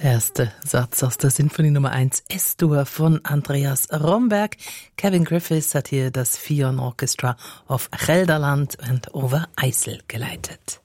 Erste Satz aus der Sinfonie Nummer 1 S-Dur von Andreas Romberg. Kevin Griffiths hat hier das Fionn Orchestra of Gelderland und Overijssel geleitet.